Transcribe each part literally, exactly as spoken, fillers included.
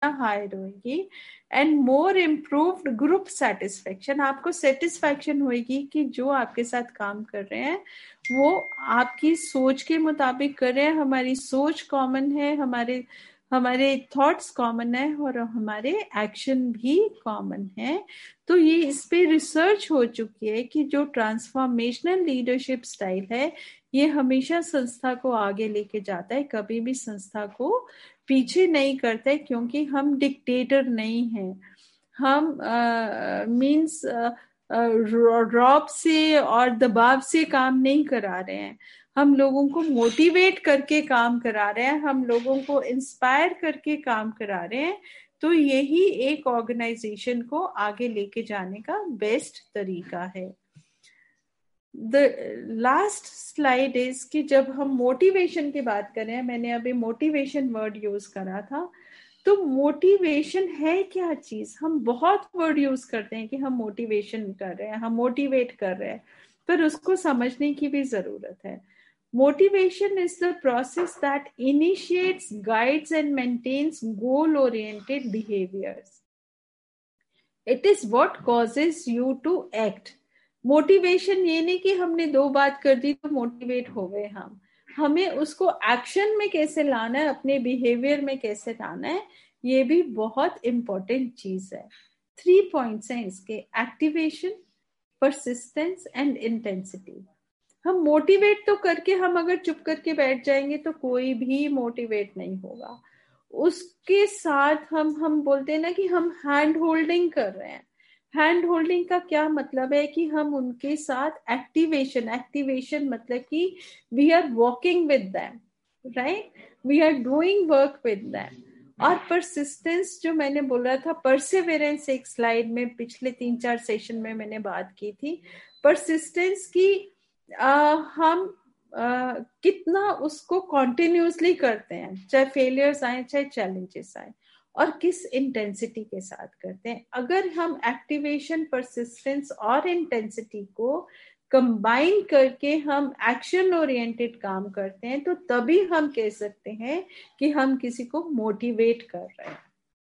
High रहेगी and more improved group satisfaction. आपको satisfaction होगी कि जो आपके साथ काम कर रहे हैं वो आपकी सोच के मुताबिक कर रहे हैं, हमारी सोच कॉमन है, हमारे हमारे थॉट्स कॉमन है और हमारे एक्शन भी कॉमन है। तो ये इस पे रिसर्च हो चुकी है कि जो ट्रांसफॉर्मेशनल लीडरशिप स्टाइल है ये हमेशा संस्था को आगे लेके जाता है, कभी भी संस्था को पीछे नहीं करता है, क्योंकि हम डिक्टेटर नहीं हैं। हम मींस रॉब से और दबाव से काम नहीं करा रहे हैं, हम लोगों को मोटिवेट करके काम करा रहे हैं, हम लोगों को इंस्पायर करके काम करा रहे हैं। तो यही एक ऑर्गेनाइजेशन को आगे लेके जाने का बेस्ट तरीका है। द लास्ट स्लाइड इज कि जब हम मोटिवेशन की बात कर रहे हैं, मैंने अभी मोटिवेशन वर्ड यूज करा था, तो मोटिवेशन है क्या चीज? हम बहुत वर्ड यूज करते हैं कि हम मोटिवेशन कर रहे हैं, हम मोटिवेट कर रहे हैं, पर उसको समझने की भी जरूरत है। Motivation is the process that initiates, guides and maintains goal-oriented behaviors. It is what causes you to act. Motivation ये नहीं कि हमने दो बात कर दी तो मोटिवेट हो गए हम, हमें उसको एक्शन में कैसे लाना है, अपने बिहेवियर में कैसे लाना है, ये भी बहुत इंपॉर्टेंट चीज है। थ्री पॉइंट्स हैं इसके: एक्टिवेशन, परसिस्टेंस एंड इंटेंसिटी। हम मोटिवेट तो करके हम अगर चुप करके बैठ जाएंगे तो कोई भी मोटिवेट नहीं होगा। उसके साथ हम हम बोलते हैं ना कि हम हैंड होल्डिंग कर रहे हैं। हैंड होल्डिंग का क्या मतलब है कि हम उनके साथ एक्टिवेशन, एक्टिवेशन मतलब कि we are walking with them, right, we are doing work with them. और परसिस्टेंस जो मैंने बोला था, परसिवेरेंस एक स्लाइड में पिछले तीन चार सेशन में मैंने बात की थी। परसिस्टेंस की आ, हम आ, कितना उसको कॉन्टिन्यूसली करते हैं, चाहे फेलियर्स आए चाहे चैलेंजेस आए, और किस इंटेंसिटी के साथ करते हैं। अगर हम एक्टिवेशन, परसिस्टेंस और इंटेंसिटी को कंबाइन करके हम एक्शन ओरिएंटेड काम करते हैं तो तभी हम कह सकते हैं कि हम किसी को मोटिवेट कर रहे हैं,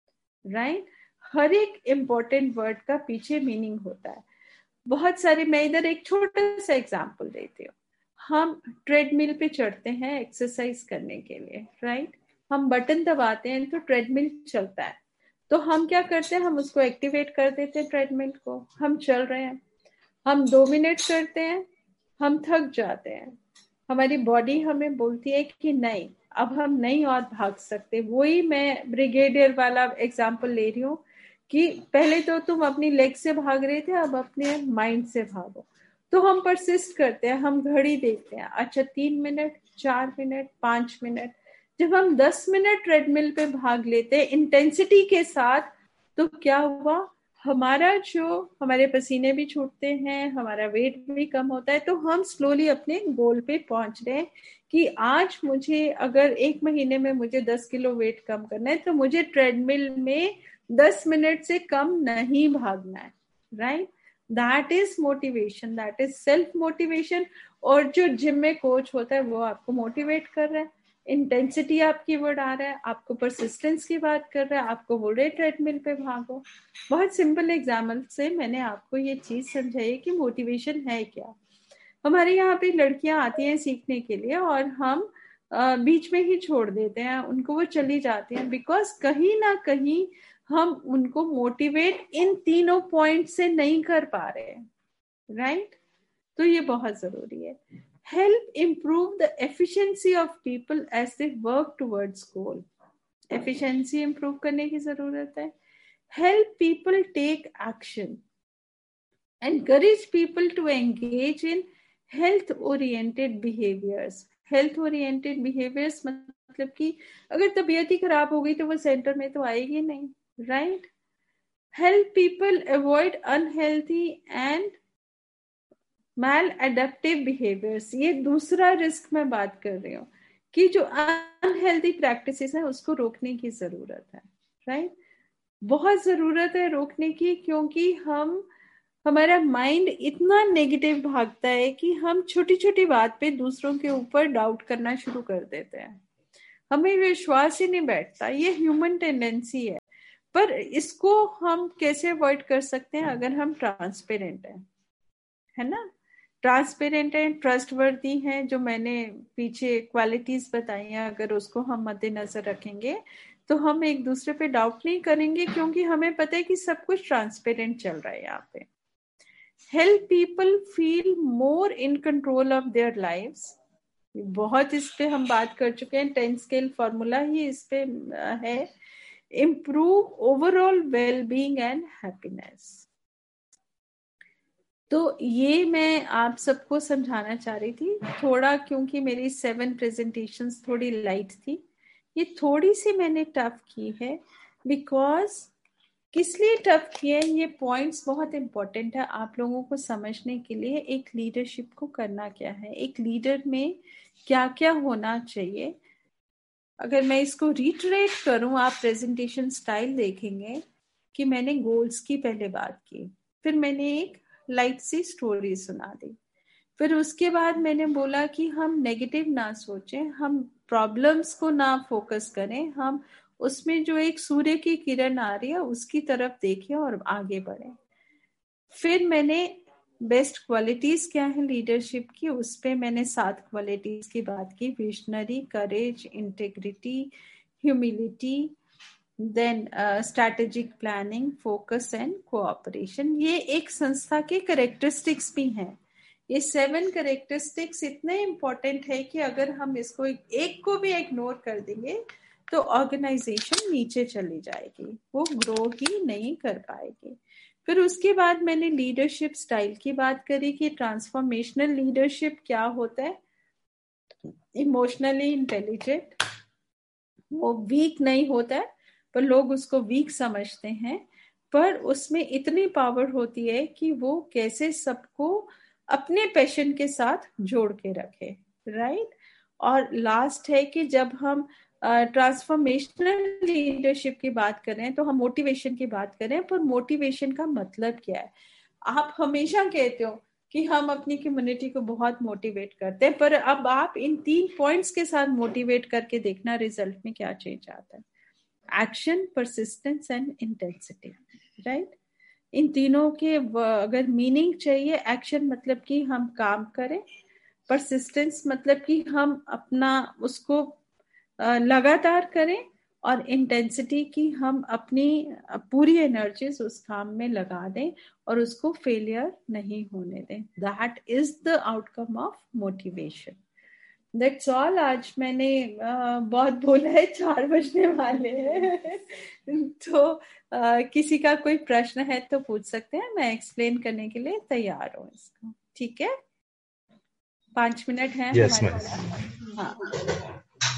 राइट। हर एक इंपॉर्टेंट वर्ड का पीछे मीनिंग होता है। बहुत सारे, मैं इधर एक छोटा सा एग्जांपल देती हूँ। हम ट्रेडमिल पे चढ़ते हैं एक्सरसाइज करने के लिए, राइट, हम बटन दबाते हैं तो ट्रेडमिल चलता है। तो हम क्या करते हैं, हम उसको एक्टिवेट कर देते हैं, ट्रेडमिल को, हम चल रहे हैं। हम दो मिनट करते हैं, हम थक जाते हैं, हमारी बॉडी हमें बोलती है कि नहीं, अब हम नहीं और भाग सकते। वही मैं ब्रिगेडियर वाला एग्जाम्पल ले रही हूँ कि पहले तो तुम अपनी लेग से भाग रहे थे, अब अपने माइंड से भागो। तो हम परसिस्ट करते हैं, हम घड़ी देखते हैं, अच्छा तीन मिनट, चार मिनट, पांच मिनट। जब हम दस मिनट ट्रेडमिल पे भाग लेते हैं इंटेंसिटी के साथ, तो क्या हुआ, हमारा जो हमारे पसीने भी छूटते हैं, हमारा वेट भी कम होता है। तो हम स्लोली अपने गोल पे पहुंच रहे हैं कि आज मुझे, अगर एक महीने में मुझे दस किलो वेट कम करना है तो मुझे ट्रेडमिल में दस मिनट से कम नहीं भागना है, right. That is motivation, that is self motivation. और जो जिम में कोच होता है वो आपको मोटिवेट कर रहा है, इंटेंसिटी आपकी वर्ड आ रहा है, आपको परसिस्टेंस की बात कर रहा है, आपको बोल रहे ट्रेडमिल पे भागो। बहुत सिंपल एग्जाम्पल से मैंने आपको ये चीज समझाई कि मोटिवेशन है क्या। हमारे यहाँ पे लड़कियां आती हैं सीखने के लिए और हम आ, बीच में ही छोड़ देते हैं उनको, वो चली जाती हैं, बिकॉज कहीं ना कहीं हम उनको मोटिवेट इन तीनों पॉइंट से नहीं कर पा रहे हैं, राइट। तो ये बहुत जरूरी है। Help improve the efficiency of people as they work towards goal. Efficiency improve करने की जरूरत है। Help people take action, encourage people to engage in health oriented behaviors। health oriented behaviors मतलब कि अगर तबीयत ही खराब हो गई तो वो सेंटर में तो आएगी नहीं, right. help people avoid unhealthy and maladaptive behaviors। ये दूसरा रिस्क मैं बात कर रही हूँ कि जो अनहेल्दी प्रैक्टिसेस है उसको रोकने की जरूरत है, राइट। बहुत जरूरत है रोकने की, क्योंकि हम, हमारा माइंड इतना नेगेटिव भागता है कि हम छोटी छोटी बात पे दूसरों के ऊपर डाउट करना शुरू कर देते हैं। हमें विश्वास ही नहीं बैठता। ये ह्यूमन टेंडेंसी है, पर इसको हम कैसे अवॉइड कर सकते हैं? अगर हम ट्रांसपेरेंट हैं, है ना, ट्रांसपेरेंट है, ट्रस्टवर्दी है, जो मैंने पीछे क्वालिटीज बताई हैं, अगर उसको हम मद्देनजर रखेंगे तो हम एक दूसरे पे डाउट नहीं करेंगे, क्योंकि हमें पता है कि सब कुछ ट्रांसपेरेंट चल रहा है यहाँ पे। Help people feel more in control of their lives. बहुत इस पे हम बात कर चुके हैं, टेन स्केल फॉर्मूला ही इस पे है। Improve overall wellbeing and happiness. तो ये मैं आप सबको समझाना चाह रही थी थोड़ा, क्योंकि मेरी सेवन प्रेजेंटेशंस थोड़ी लाइट थी, ये थोड़ी सी मैंने टफ की है। बिकॉज किस लिए टफ की है, ये पॉइंट्स बहुत इंपॉर्टेंट है आप लोगों को समझने के लिए। एक लीडरशिप को करना क्या है, एक लीडर में क्या क्या होना चाहिए। अगर मैं इसको रिटरेट करूं, आप प्रेजेंटेशन स्टाइल देखेंगे कि मैंने गोल्स की पहले बात की, फिर मैंने एक लाइट सी स्टोरी सुना दी, फिर उसके बाद मैंने बोला कि हम नेगेटिव ना सोचें, हम प्रॉब्लम्स को ना फोकस करें, हम उसमें जो एक सूर्य की किरण आ रही है उसकी तरफ देखें और आगे बढ़ें। फिर मैंने बेस्ट क्वालिटीज क्या है लीडरशिप की, उस पे मैंने सात क्वालिटीज की बात की। Visionary, courage, integrity, humility, then strategic planning, focus and cooperation. ये एक संस्था के करेक्टरिस्टिक्स भी हैं। ये सेवन करेक्टरिस्टिक्स इतने इंपॉर्टेंट है कि अगर हम इसको एक, एक को भी इग्नोर कर देंगे तो ऑर्गेनाइजेशन नीचे चली जाएगी, वो ग्रो ही नहीं कर पाएगी। फिर उसके बाद मैंने लीडरशिप स्टाइल की बात करी कि ट्रांसफॉर्मेशनल लीडरशिप क्या होता है। इमोशनली इंटेलिजेंट, वो वीक नहीं होता है, पर लोग उसको वीक समझते हैं, पर उसमें इतनी पावर होती है कि वो कैसे सबको अपने पैशन के साथ जोड़ के रखे, राइट। और लास्ट है कि जब हम ट्रांसफॉर्मेशनल uh, लीडरशिप की बात करें तो हम मोटिवेशन की बात करें, पर मोटिवेशन का मतलब क्या है? आप हमेशा कहते हो कि हम अपनी कम्युनिटी को बहुत मोटिवेट करते हैं, पर अब आप इन तीन पॉइंट्स के साथ मोटिवेट करके देखना रिजल्ट में क्या चेंज आता है। Action, persistence and intensity, right. इन तीनों के अगर मीनिंग चाहिए, एक्शन मतलब कि हम काम करें, परसिस्टेंस मतलब कि हम अपना उसको लगातार करें, और इंटेंसिटी की हम अपनी पूरी एनर्जीज उस काम में लगा दें और उसको फेलियर नहीं होने दें। That is the outcome of motivation. That's all. आज मैंने uh, बहुत बोला है, चार बजने वाले हैं तो uh, किसी का कोई प्रश्न है तो पूछ सकते हैं, मैं एक्सप्लेन करने के लिए तैयार हूँ इसको। ठीक है, पांच मिनट है yes, हमारे पास। हाँ,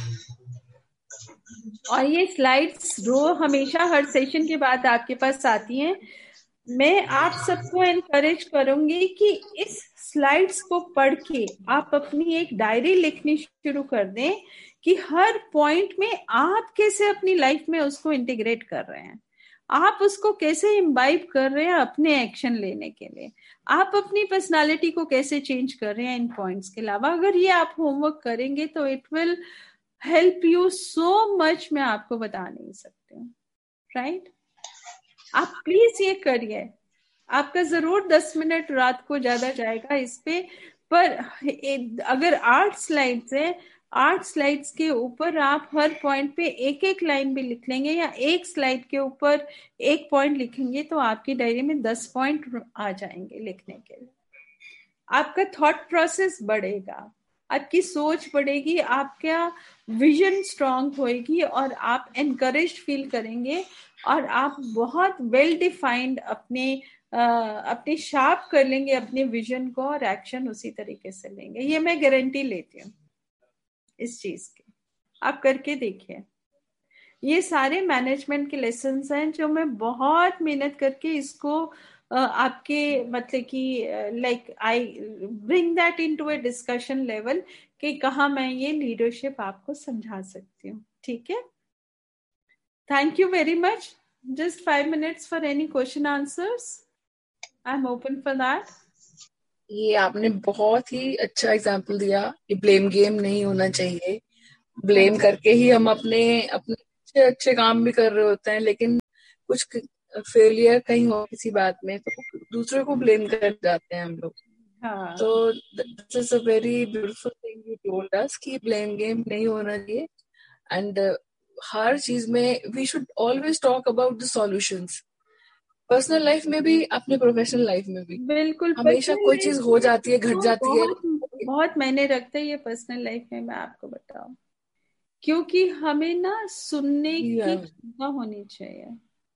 और ये स्लाइड्स रो हमेशा हर सेशन के बाद आपके पास आती हैं। मैं आप सबको एनकरेज करूंगी कि इस स्लाइड्स को पढ़ के आप अपनी एक डायरी लिखनी शुरू कर दें कि हर पॉइंट में आप कैसे अपनी लाइफ में उसको इंटीग्रेट कर रहे हैं, आप उसको कैसे इम्बाइब कर रहे हैं अपने एक्शन लेने के लिए, आप अपनी पर्सनालिटी को कैसे चेंज कर रहे हैं इन पॉइंट्स के अलावा। अगर ये आप होमवर्क करेंगे तो it will help you so much, मैं आपको बता नहीं सकती हूँ, राइट। आप प्लीज ये करिए, आपका जरूर दस मिनट रात को ज्यादा जाएगा इस पे, पर अगर आठ स्लाइड्स है, आठ स्लाइड्स के ऊपर आप हर पॉइंट पे एक एक लाइन भी लिख लेंगे, या एक स्लाइड के ऊपर एक पॉइंट लिखेंगे, तो आपकी डायरी में दस पॉइंट आ जाएंगे लिखने के लिए। आपका थॉट प्रोसेस बढ़ेगा, आपकी सोच बढ़ेगी, आपका विजन स्ट्रांग होएगी, और आप एनकरेज फील करेंगे, और आप बहुत वेल डिफाइंड अपने अपने शार्प कर लेंगे अपने विजन को, और एक्शन उसी तरीके से लेंगे। ये मैं गारंटी लेती हूँ इस चीज की, आप करके देखिए। ये सारे मैनेजमेंट के लेसन्स हैं जो मैं बहुत मेहनत करके इसको आपके मतलब कि like I bring that into a discussion level कि कहाँ मैं ये लीडरशिप आपको समझा सकती हूँ। ठीक है, thank you very much. Just five minutes for any question answers, I am open for that. ये आपने बहुत ही अच्छा एग्जाम्पल दिया, ये ब्लेम गेम नहीं होना चाहिए। ब्लेम करके ही हम अपने अपने अच्छे अच्छे काम भी कर रहे होते हैं, लेकिन कुछ फेलियर कहीं हो किसी बात में तो दूसरे को ब्लेम कर जाते हैं हम लोग। हाँ तो this is a very beautiful thing you told us कि ब्लेम गेम नहीं होना चाहिए। एंड uh, हर चीज में we should always talk about the solutions, personal life में भी, अपने प्रोफेशनल लाइफ में भी। बिल्कुल। हमेशा पर्सनल कोई लाइफ चीज हो में जाती है, घट तो जाती है। बहुत बहुत मायने रखता है ये पर्सनल लाइफ में, मैं आपको बताऊं, क्योंकि हमें ना सुनने जी की मैम। क्षमता होनी चाहिए।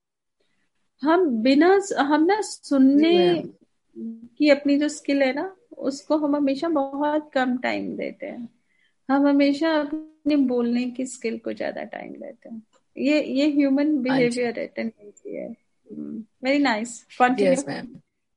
हम बिना हम ना जी सुनने मैम। की अपनी जो स्किल है ना, उसको हम हमेशा बहुत कम टाइम देते हैं। हम हमेशा अपने बोलने की स्किल को ज्यादा टाइम देते हैं। ये ये ह्यूमन हाँ जी। बिहेवियर है, टेंडेंसी है। Very nice, continue. Yes ma'am.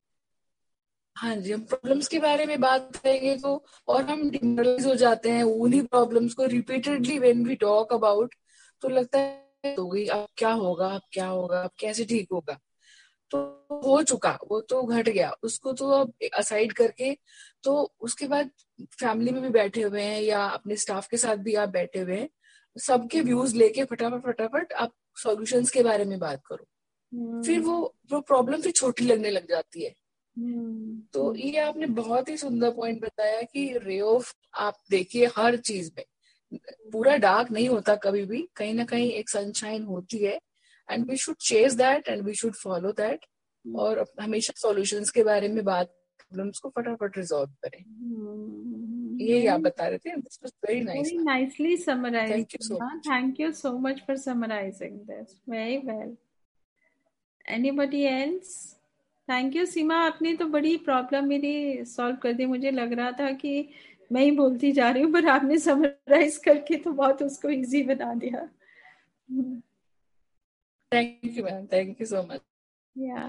हाँ जी, हम प्रॉब्लम्स के बारे में बात करेंगे तो और हम डिमोरलाइज हो जाते हैं उन्हीं प्रॉब्लम्स को repeatedly when we talk about. तो लगता है हो गई, अब क्या होगा, अब क्या होगा, अब कैसे ठीक होगा। तो हो चुका, वो तो घट गया, उसको तो अब असाइड करके, तो उसके बाद फैमिली में भी बैठे हुए हैं या अपने स्टाफ के साथ भी आप बैठे हुए हैं, सबके व्यूज लेके फटाफट फटाफट आप सॉल्यूशंस के बारे में बात करो। फिर वो वो प्रॉब्लम फिर छोटी लगने लग जाती है। तो ये आपने बहुत ही सुंदर पॉइंट बताया कि रे ऑफ आप देखिए हर चीज में, पूरा डार्क नहीं होता, कभी भी कहीं ना कहीं एक सनशाइन होती है। And we should chase that and we should follow that. और हमेशा सॉल्यूशंस के बारे में बात, प्रॉब्लम्स को फटाफट रिजॉल्व करें। यही आप वेरी बता रहे थे, this was very nice very ma'am. Nicely thank you summarised. सो हाँ, much. Thank you so much for summarising this very well. Anybody else? Thank you सीमा, आपने तो बड़ी प्रॉब्लम मेरी सॉल्व कर दी। मुझे लग रहा था कि मैं ही बोलती जा रही हूँ, पर आपने समराइज करके तो बहुत उसको इजी बना दिया। Thank you ma'am, thank you so much. या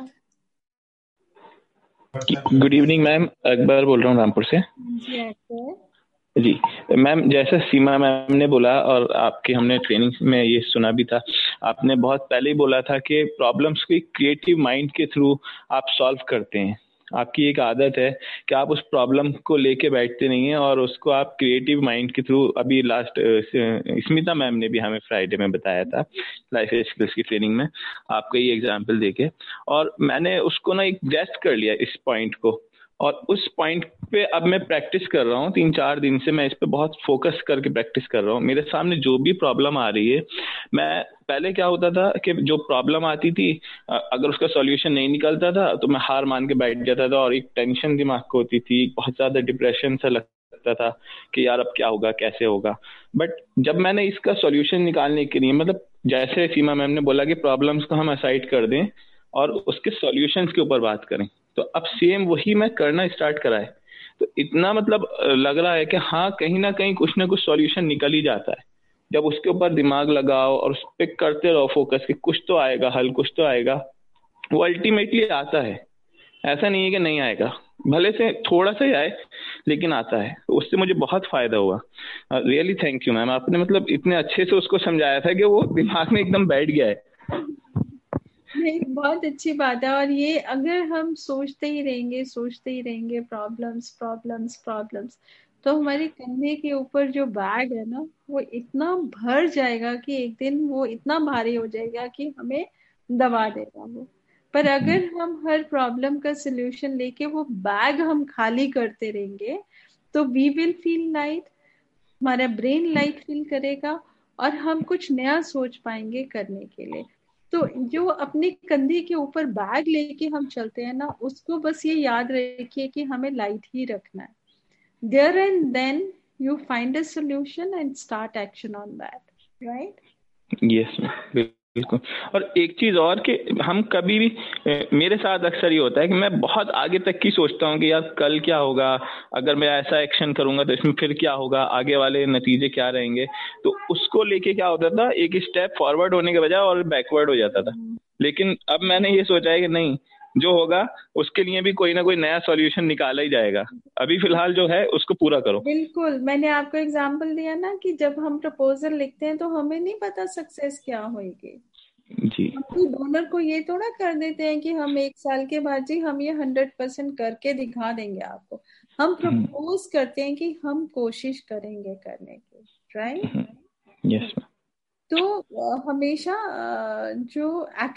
गुड इवनिंग मैम, अकबर बोल रहा हूँ रामपुर से। जी एक्टर। जी मैम, जैसा सीमा मैम ने बोला और आपकी हमने ट्रेनिंग में ये सुना भी था, आपने बहुत पहले ही बोला था कि प्रॉब्लम्स को क्रिएटिव माइंड के थ्रू आप सॉल्व करते हैं। आपकी एक आदत है कि आप उस प्रॉब्लम को लेके बैठते नहीं हैं और उसको आप क्रिएटिव माइंड के थ्रू, अभी लास्ट स्मिता मैम ने भी हमें फ्राइडे में बताया था लाइफ स्किल्स की ट्रेनिंग में, आपका ये एग्जाम्पल देके, और मैंने उसको ना एक ग्रेस्प कर लिया इस पॉइंट को। और उस पॉइंट पे अब मैं प्रैक्टिस कर रहा हूँ, तीन चार दिन से मैं इस पे बहुत फोकस करके प्रैक्टिस कर रहा हूँ। मेरे सामने जो भी प्रॉब्लम आ रही है, मैं पहले क्या होता था कि जो प्रॉब्लम आती थी, अगर उसका सॉल्यूशन नहीं निकलता था तो मैं हार मान के बैठ जाता था और एक टेंशन दिमाग को होती थी, बहुत ज्यादा डिप्रेशन सा लगता था कि यार अब क्या होगा, कैसे होगा। बट जब मैंने इसका सॉल्यूशन निकालने के लिए, मतलब जैसे सीमा मैम ने बोला कि प्रॉब्लम्स को हम असाइड कर दें और उसके सॉल्यूशंस के ऊपर बात करें, तो अब सेम वही मैं करना स्टार्ट करा है। तो इतना मतलब लग रहा है कि हाँ, कहीं ना कहीं कुछ ना कुछ सॉल्यूशन निकल ही जाता है जब उसके ऊपर दिमाग लगाओ और उस पर करते रहो फोकस, कि कुछ तो आएगा हल, कुछ तो आएगा। वो अल्टीमेटली आता है, ऐसा नहीं है कि नहीं आएगा, भले से थोड़ा सा ही आए लेकिन आता है। तो उससे मुझे बहुत फायदा हुआ। रियली थैंक यू मैम, आपने मतलब इतने अच्छे से उसको समझाया था कि वो दिमाग में एकदम बैठ गया है। नहीं, बहुत अच्छी बात है। और ये अगर हम सोचते ही रहेंगे सोचते ही रहेंगे प्रॉब्लम्स प्रॉब्लम्स प्रॉब्लम्स, तो हमारे कंधे के ऊपर जो बैग है ना, वो इतना भर जाएगा कि एक दिन वो इतना भारी हो जाएगा कि हमें दबा देगा वो। पर अगर हम हर प्रॉब्लम का सलूशन लेके वो बैग हम खाली करते रहेंगे, तो वी विल फील लाइट, हमारा ब्रेन लाइट फील करेगा, और हम कुछ नया सोच पाएंगे करने के लिए। तो जो अपने कंधे के ऊपर बैग लेके हम चलते हैं ना, उसको बस ये याद रखिए कि हमें लाइट ही रखना है। There and then you find a solution and start action on that, right? Yes, बिल्कुल। और एक चीज और कि हम कभी भी, मेरे साथ अक्सर ये होता है कि मैं बहुत आगे तक की सोचता हूँ कि यार कल क्या होगा, अगर मैं ऐसा एक्शन करूंगा तो इसमें फिर क्या होगा, आगे वाले नतीजे क्या रहेंगे। तो उसको लेके क्या होता था, एक स्टेप फॉरवर्ड होने के बजाय और बैकवर्ड हो जाता था। लेकिन अब मैंने ये सोचा है कि नहीं, जो होगा उसके लिए भी कोई ना कोई नया सॉल्यूशन निकाला ही जाएगा। अभी फिलहाल जो है उसको पूरा करो। बिल्कुल, मैंने आपको एग्जांपल दिया ना कि जब हम प्रपोजल लिखते हैं तो हमें नहीं पता सक्सेस क्या होगी। जी। हम तो डोनर को ये थोड़ा कर देते हैं कि हम एक साल के बाद जी हम ये हंड्रेड परसेंट करके दिखा देंगे आपको। हम प्रपोज करते हैं कि हम कोशिश करेंगे करने की, राइट? Yes ma'am. तो अ, हमेशा अ, जो